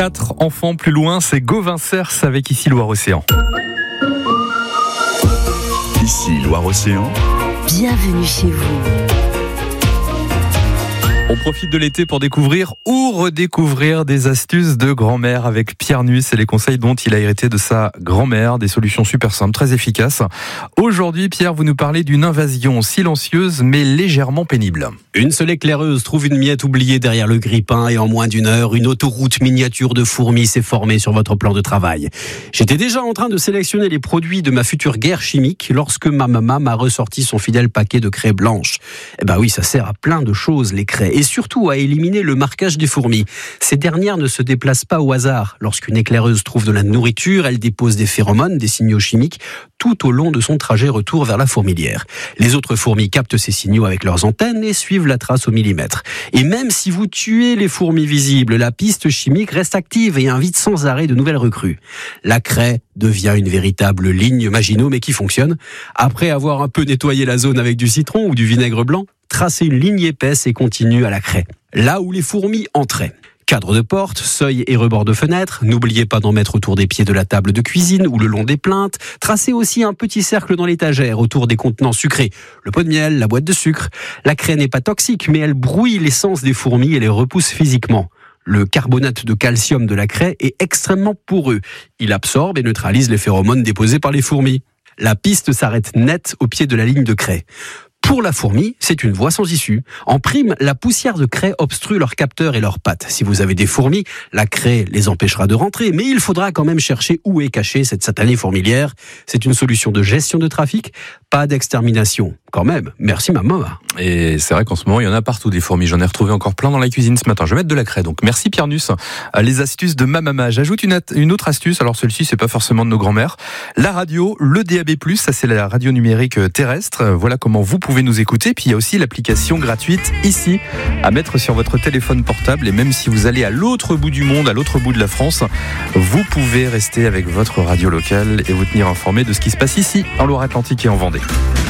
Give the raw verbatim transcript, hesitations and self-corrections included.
Quatre enfants plus loin, c'est Gauvin Cers avec Ici Loire-Océan. Ici Loire-Océan. Bienvenue chez vous. On profite de l'été pour découvrir ou redécouvrir des astuces de grand-mère avec Pierre Nuss et les conseils dont il a hérité de sa grand-mère, des solutions super simples, très efficaces. Aujourd'hui, Pierre, vous nous parlez d'une invasion silencieuse mais légèrement pénible. Une seule éclaireuse trouve une miette oubliée derrière le grille-pain et en moins d'une heure, une autoroute miniature de fourmis s'est formée sur votre plan de travail. J'étais déjà en train de sélectionner les produits de ma future guerre chimique lorsque ma maman m'a ressorti son fidèle paquet de craie blanche. Eh ben oui, ça sert à plein de choses, les craies. Et surtout à éliminer le marquage des fourmis. Ces dernières ne se déplacent pas au hasard. Lorsqu'une éclaireuse trouve de la nourriture, elle dépose des phéromones, des signaux chimiques, tout au long de son trajet retour vers la fourmilière. Les autres fourmis captent ces signaux avec leurs antennes et suivent la trace au millimètre. Et même si vous tuez les fourmis visibles, la piste chimique reste active et invite sans arrêt de nouvelles recrues. La craie devient une véritable ligne Maginot, mais qui fonctionne. Après avoir un peu nettoyé la zone avec du citron ou du vinaigre blanc, tracez une ligne épaisse et continue à la craie. Là où les fourmis entraient. Cadre de porte, seuil et rebord de fenêtre. N'oubliez pas d'en mettre autour des pieds de la table de cuisine ou le long des plinthes. Tracez aussi un petit cercle dans l'étagère autour des contenants sucrés. Le pot de miel, la boîte de sucre. La craie n'est pas toxique, mais elle brouille l'essence des fourmis et les repousse physiquement. Le carbonate de calcium de la craie est extrêmement poreux. Il absorbe et neutralise les phéromones déposés par les fourmis. La piste s'arrête net au pied de la ligne de craie. Pour la fourmi, c'est une voie sans issue. En prime, la poussière de craie obstrue leurs capteurs et leurs pattes. Si vous avez des fourmis, la craie les empêchera de rentrer, mais il faudra quand même chercher où est cachée cette satanée fourmilière. C'est une solution de gestion de trafic, pas d'extermination. Quand même, merci maman. Et c'est vrai qu'en ce moment, il y en a partout des fourmis. J'en ai retrouvé encore plein dans la cuisine ce matin. Je vais mettre de la craie. Donc merci Pierre Nuss. Les astuces de ma maman. J'ajoute une, une autre astuce. Alors celle-ci, c'est pas forcément de nos grands-mères. La radio, le D A B plus, ça c'est la radio numérique terrestre. Voilà comment vous pouvez nous écouter. Puis il y a aussi l'application gratuite ici à mettre sur votre téléphone portable. Et même si vous allez à l'autre bout du monde, à l'autre bout de la France, vous pouvez rester avec votre radio locale et vous tenir informé de ce qui se passe ici, en Loire-Atlantique et en Vendée.